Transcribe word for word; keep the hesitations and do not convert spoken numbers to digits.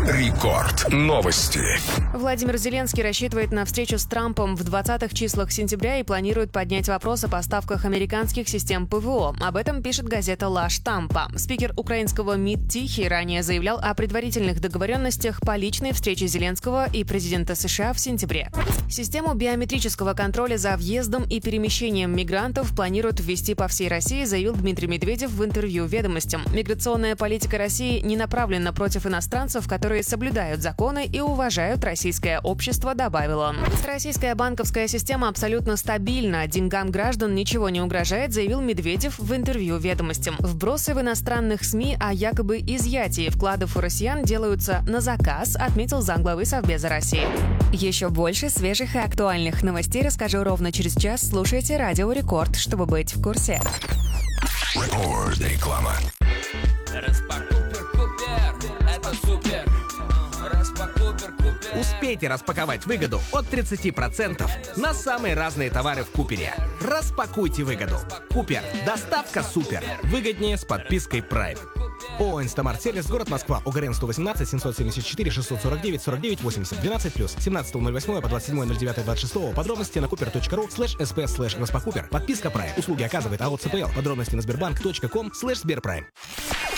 Рекорд. Новости. Владимир Зеленский рассчитывает на встречу с Трампом в двадцатых числах сентября и планирует поднять вопрос о поставках американских систем ПВО. Об этом пишет газета «Ла Штампа». Спикер украинского МИД Тихий ранее заявлял о предварительных договоренностях по личной встрече Зеленского и президента США в сентябре. Систему биометрического контроля за въездом и перемещением мигрантов планируют ввести по всей России, заявил Дмитрий Медведев в интервью «Ведомостям». Миграционная политика России не направлена против иностранцев, которые соблюдают законы и уважают российское общество, добавил он. Российская банковская система абсолютно стабильна, деньгам граждан ничего не угрожает, заявил Медведев в интервью «Ведомостям». Вбросы в иностранных СМИ о якобы изъятии вкладов у россиян делаются на заказ, отметил замглавы Совбеза России. Еще больше свежих и актуальных новостей расскажу ровно через час. Слушайте Радио Рекорд, чтобы быть в курсе. Рекорд. Реклама. Успейте распаковать выгоду от тридцати процентов на самые разные товары в Купере. Распакуйте выгоду. Купер. Доставка супер. Выгоднее с подпиской Prime. ООО «Инстамарт Сервис», город Москва, ОГРН сто восемнадцать семьсот семьдесят четыре шестьсот сорок девять сорок девять восемьдесят, двенадцать плюс, семнадцатого ноль восьмого по двадцать седьмое ноль девятое двадцать шестого. Подробности на купер точка ру слэш сп слэш распакупер. Подписка Prime. Услуги оказывает АО ЦПЛ. Подробности на сбербанк точка ком слэш сберпрайм.